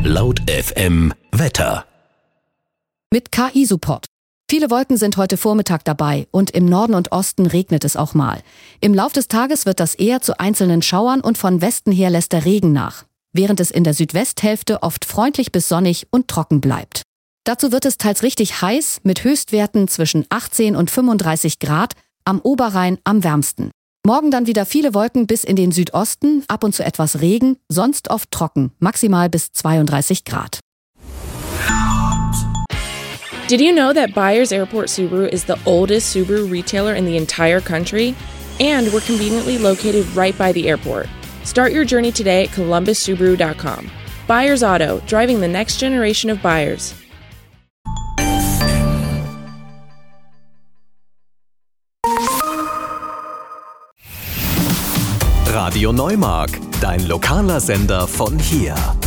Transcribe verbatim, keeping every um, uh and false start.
Laut F M Wetter. Mit K I-Support. Viele Wolken sind heute Vormittag dabei und im Norden und Osten regnet es auch mal. Im Lauf des Tages wird das eher zu einzelnen Schauern und von Westen her lässt der Regen nach, während es in der Südwesthälfte oft freundlich bis sonnig und trocken bleibt. Dazu wird es teils richtig heiß mit Höchstwerten zwischen achtzehn und fünfunddreißig Grad, am Oberrhein am wärmsten. Morgen dann wieder viele Wolken bis in den Südosten, ab und zu etwas Regen, sonst oft trocken, maximal bis zweiunddreißig Grad. Did you know that Byers Airport Subaru is the oldest Subaru retailer in the entire country? And we're conveniently located right by the airport. Start your journey today at columbus subaru dot com. Byers Auto, driving the next generation of buyers. Radio Neumark, dein lokaler Sender von hier.